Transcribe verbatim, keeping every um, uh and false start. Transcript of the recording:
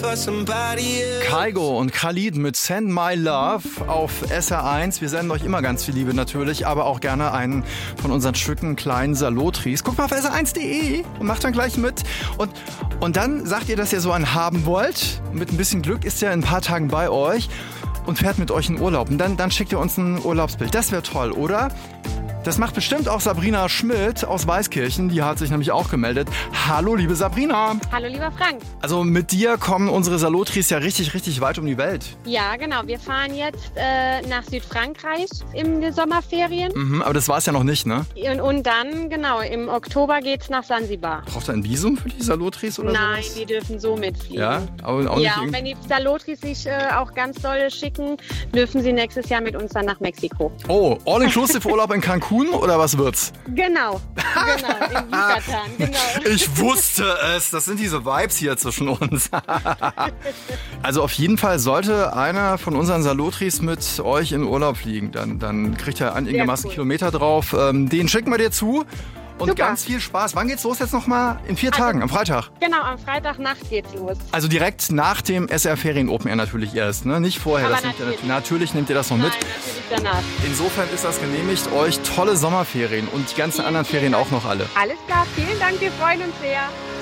Kygo und Khalid mit Send My Love auf S R eins. Wir senden euch immer ganz viel Liebe natürlich, aber auch gerne einen von unseren Stücken kleinen Salotris. Guckt mal auf S R eins punkt de und macht dann gleich mit. Und, und dann sagt ihr, dass ihr so einen haben wollt. Mit ein bisschen Glück ist er in ein paar Tagen bei euch und fährt mit euch in Urlaub. Und dann, dann schickt ihr uns ein Urlaubsbild. Das wäre toll, oder? Das macht bestimmt auch Sabrina Schmidt aus Weißkirchen. Die hat sich nämlich auch gemeldet. Hallo, liebe Sabrina. Hallo, lieber Frank. Also mit dir kommen unsere Salotris ja richtig, richtig weit um die Welt. Ja, genau. Wir fahren jetzt äh, nach Südfrankreich in den Sommerferien. Mhm, aber das war es ja noch nicht, ne? Und, und dann, genau, im Oktober geht's nach Sansibar. Braucht ihr ein Visum für die Salotris oder Nein, sowas? die dürfen so mitfliegen. Ja, aber auch ja, nicht und wenn die Salotris sich äh, auch ganz doll schicken, dürfen sie nächstes Jahr mit uns dann nach Mexiko. Oh, All-Inclusive Urlaub in Cancun oder was wird's? Genau, genau, in Yucatan, genau. Ich wusste es, das sind diese Vibes hier zwischen uns. Also auf jeden Fall sollte einer von unseren Salotris mit euch in Urlaub fliegen, dann, dann kriegt er einigermaßen cool. Kilometer drauf. Ähm, den schicken wir dir zu. Und Super. Ganz viel Spaß. Wann geht's los jetzt nochmal? In vier Also, Tagen, am Freitag? Genau, am Freitagnacht geht's los. Also direkt nach dem S R Ferien Open Air natürlich erst, ne? Nicht vorher. Aber Das nehmt ihr, natürlich. natürlich nehmt ihr das noch Nein, mit. natürlich danach. Insofern ist das genehmigt. Euch tolle Sommerferien und die ganzen Vielen, anderen vielen Ferien Dank. auch noch alle. Alles klar, vielen Dank, wir freuen uns sehr.